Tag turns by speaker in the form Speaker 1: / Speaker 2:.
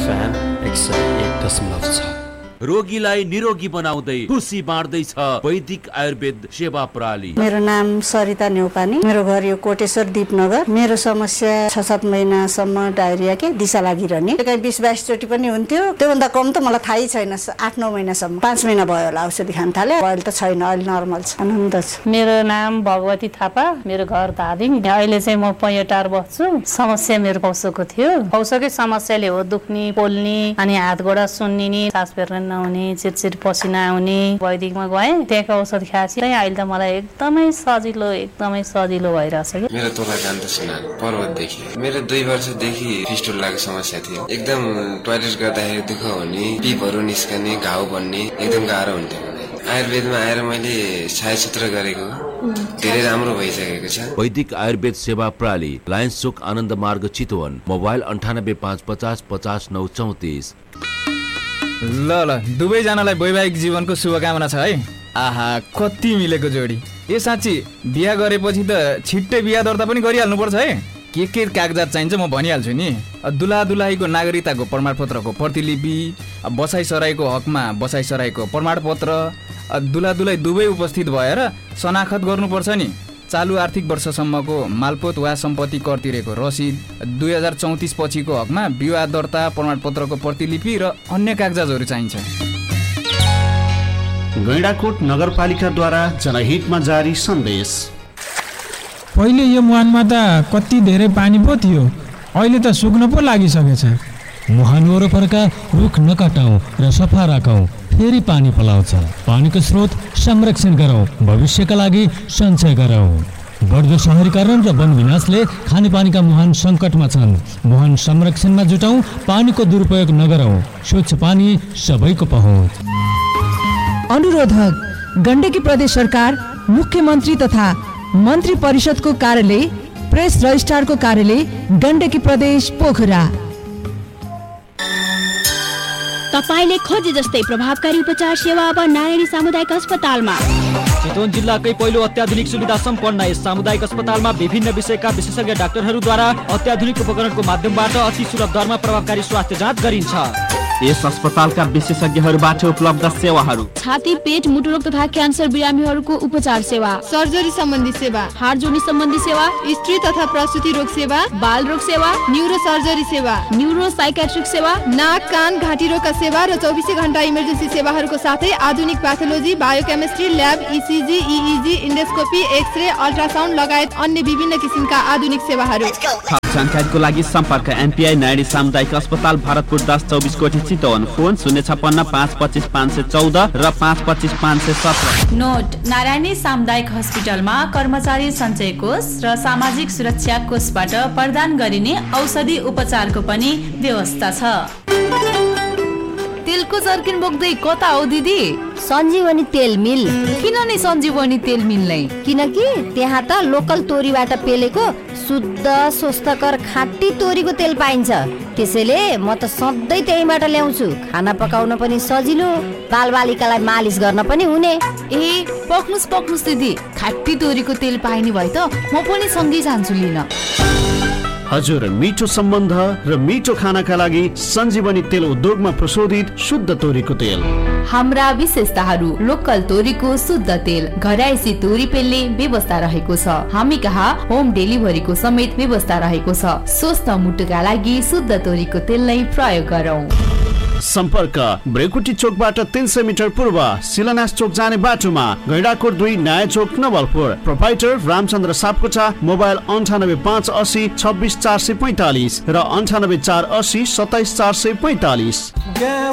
Speaker 1: Fan 101.6
Speaker 2: रोगीलाई निरोगी बनाउँदै खुसी बाँड्दैछ वैदिक आयुर्वेद सेवा प्रणाली।
Speaker 3: मेरो नाम सरिता नेउपानी, मेरो घर यो कोटेश्वर दीपनगर। मेरो समस्या 6-7 महिनासम्म डायरिया के दिशा लागिरहने, कहीँ 20-22 चोटि पनि हुन्थ्यो। त्योभन्दा कम त मलाई थाहै छैन। 8-9 महिनासम्म, 5 महिना भयो होला औषधि खान थाले। अहिले त छैन, अहिले नर्मल छ, आनन्द छ।
Speaker 4: मेरो नाम भगवती थापा, मेरो घर धादिङ। अहिले चाहिँ म पैटार बस्छु। समस्या मेरो पौसोको थियो। पौसोकै समस्याले हो दुख्ने, पोल्ने, अनि हात गोडा सुन्निने, सास फेर्न नहुने, चिरचिर पसिना आउने। वैदिकमा गएँ, त्यहाँको औषध खाएपछि अहिले त मलाई एकदमै सजिलो भइरहेछ कि।
Speaker 5: मेरो तोला जान्द सुना पर्वतदेखि मेरो 2 वर्षदेखि फिस्टुलाको समस्या थियो। एकदम टोयलेट गर्दाखेरि दुःख हुने, पिपहरू निस्कने, घाउ बन्ने एकदम गाह्रो हुन्थ्यो। आयुर्वेदमा आएर मैले छायाचित्र गरेको धेरै राम्रो भइसकेको छ।
Speaker 2: वैदिक आयुर्वेद सेवा प्रणाली, लायन्स चोक, आनन्द मार्ग, चितवन। मोबाइल 985550 50
Speaker 6: ल दुवैजनालाई वैवाहिक जीवनको शुभकामना छ है। आहा, कति मिलेको जोडी। ए साँच्ची, बिहा गरेपछि त छिट्टै बिहा दर्ता पनि गरिहाल्नुपर्छ है। के कागजात चाहिन्छ म भनिहाल्छु नि। दुलाहीको नागरिकताको प्रमाणपत्रको प्रतिलिपि, बसाइसराईको हकमा बसाइसराईको प्रमाणपत्र, दुलाई दुवै उपस्थित भएर शनाखत गर्नुपर्छ नि। चालु आर्थिक वर्षसम्मको मालपोत वा सम्पत्ति कर तिरेको रसिद, 2034 पछिको हकमा विवाह दर्ता प्रमाणपत्रको प्रतिलिपि र अन्य कागजातहरू चाहिन्छ।
Speaker 7: गैंडाकोट नगरपालिकाद्वारा जनहितमा जारी सन्देश।
Speaker 8: पहिले यो मुहानमा त कति धेरै पानी पो थियो, अहिले त सुक्न पो लागिसकेछ। मुहान वरपरका रुख नकाटौँ र सफा राखौँ, फेरि पानी पलाउँछ। पानीको स्रोत संरक्षण गरौँ, भविष्यका लागि सञ्चय गरौँ। बढ्दो शहरीकरण र वन विनाशले खानेपानीका मुहान सङ्कटमा छन्। मुहान संरक्षणमा जुटौँ, पानीको दुरुपयोग नगरौँ। स्वच्छ पानी सबैको पहुँच।
Speaker 9: अनुरोधक गण्डकी प्रदेश सरकार, मुख्यमन्त्री तथा मन्त्री परिषदको कार्यालय, प्रेस रजिस्ट्रारको कार्यालय, गण्डकी प्रदेश, पोखरा।
Speaker 10: तपाईले खोजे जस्तै प्रभावकारी उपचार सेवा अब नारायणी सामुदायिक अस्पतालमा।
Speaker 11: चितवन जिल्लाकै पहिलो अत्याधुनिक सुविधा सम्पन्न यस सामुदायिक अस्पतालमा विभिन्न विषयका विशेषज्ञ डाक्टरहरूद्वारा अत्याधुनिक उपकरणको माध्यमबाट अति सुलभ दरमा प्रभावकारी स्वास्थ्य जाँच गरिन्छ।
Speaker 12: यस अस्पतालका विशेषज्ञहरूबाट उपलब्ध सेवाहरू:
Speaker 10: छाती, पेट, मुटुरोग तथा क्यान्सर बिरामीहरूको उपचार सेवा,
Speaker 13: सर्जरी सम्बन्धी सेवा,
Speaker 10: हाड जोड्ने सम्बन्धी सेवा,
Speaker 13: स्त्री तथा प्रसुति रोग सेवा,
Speaker 10: बाल रोग सेवा,
Speaker 13: न्यूरो सर्जरी सेवा,
Speaker 10: न्यूरो साइकेट्रिक सेवा,
Speaker 13: नाक, कान, घाँटी रोगका सेवा र 24 घण्टा इमर्जेन्सी सेवाहरूको साथै आधुनिक pathology, biochemistry lab, ECG, इइजी, endoscopy, x-ray, ultrasound लगायत अन्य विभिन्न किसिमका आधुनिक सेवाहरू।
Speaker 12: जानकारीको लागि सम्पर्क एमपीआई नारायणी सामुदायिक अस्पताल, भरतपुर 1024 कोठी, चितवन। फोन 056 525 514 र 525 517।
Speaker 14: नोट: नारायणी सामुदायिक हस्पिटलमा कर्मचारी सञ्चय कोष र सामाजिक सुरक्षा कोषबाट प्रदान गरिने औषधि उपचारको पनि व्यवस्था छ।
Speaker 15: तेलको जर्किन बोक्दै कता हो दिदी?
Speaker 16: सञ्जीवनी तेल मिल।
Speaker 15: किन नि सञ्जीवनी तेल मिल नै?
Speaker 16: किनकि त्यहाँ त लोकल तोरीबाट पेलेको शुद्ध स्वस्थकर खाँटी तोरीको तेल पाइन्छ। त्यसैले म त सधैँ त्यहीबाट ल्याउँछु। खाना पकाउन पनि सजिलो, बालबालिकालाई मालिस गर्न पनि हुने।
Speaker 15: ए पक्नुस् दिदी, खाँटी तोरीको तेल पाइने भए त म पनि सँगै जान्छु लिन।
Speaker 7: हजुर, मिठो सम्बन्ध र मिठो खानाका लागि सञ्जीवनी तेल उद्योगमा प्रशोधित शुद्ध तोरीको तेल।
Speaker 15: हाम्रा विशेषताहरू: लोकल तोरीको शुद्ध तेल, घरायसी तोरी पेल्ने व्यवस्था रहेको छ। हामी कहाँ होम डेलिभरीको समेत व्यवस्था रहेको छ। स्वस्थ मुटुका लागि शुद्ध तोरीको तेल नै प्रयोग गरौँ।
Speaker 7: सम्पर्क: ब्रेकुटी चोकबाट 300 मिटर पूर्व, शिलान्यास चोक जाने बाटोमा, गैंडाकोट 2 नयाँ चोक, नवलपुर। प्रोप्राइटर रामचन्द्र सापकोटा। मोबाइल 98 580 26 445 र 98 480 27 445।